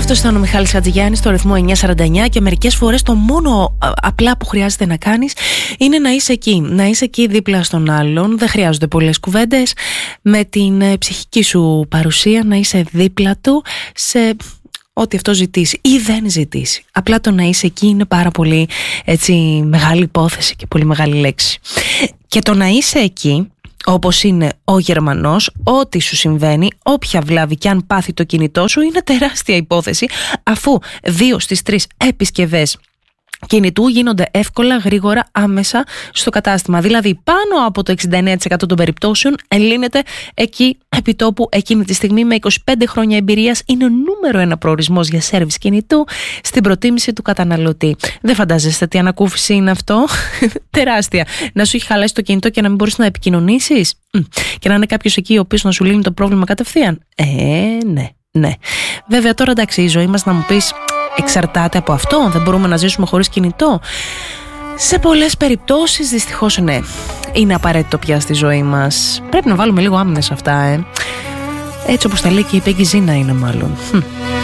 αυτός ήταν ο Μιχάλης Χατζηγιάννης στο ρυθμό 949 και μερικές φορές το μόνο απλά που χρειάζεται να κάνεις είναι να είσαι εκεί. Να είσαι εκεί δίπλα στον άλλον. Δεν χρειάζονται πολλές κουβέντες. Με την ψυχική σου παρουσία να είσαι δίπλα του σε ό,τι αυτό ζητήσει ή δεν ζητήσει. Απλά το να είσαι εκεί είναι πάρα πολύ έτσι μεγάλη υπόθεση και πολύ μεγάλη λέξη. Και το να είσαι εκεί, όπως είναι ο Γερμανός, ό,τι σου συμβαίνει, όποια βλάβη και αν πάθει το κινητό σου, είναι τεράστια υπόθεση, αφού 2 στις 3 επισκευές κινητού γίνονται εύκολα, γρήγορα, άμεσα στο κατάστημα. Δηλαδή πάνω από το 69% των περιπτώσεων λύνεται εκεί επί τόπου εκείνη τη στιγμή. Με 25 χρόνια εμπειρίας είναι ο νούμερο 1 προορισμός για σέρβις κινητού στην προτίμηση του καταναλωτή. Δεν φαντάζεστε τι ανακούφιση είναι αυτό? Τεράστια. Να σου έχει χαλάσει το κινητό και να μην μπορείς να επικοινωνήσεις, και να είναι κάποιος εκεί ο οποίος να σου λύνει το πρόβλημα κατευθείαν. Ναι. Βέβαια τώρα εντάξει, η ζωή μας, να μου πεις, εξαρτάται από αυτό, δεν μπορούμε να ζήσουμε χωρίς κινητό. Σε πολλές περιπτώσεις δυστυχώς ναι, είναι απαραίτητο πια στη ζωή μας. Πρέπει να βάλουμε λίγο άμυνες σε αυτά, έτσι όπως τα λέει και η Πέγγι Ζίνα είναι μάλλον.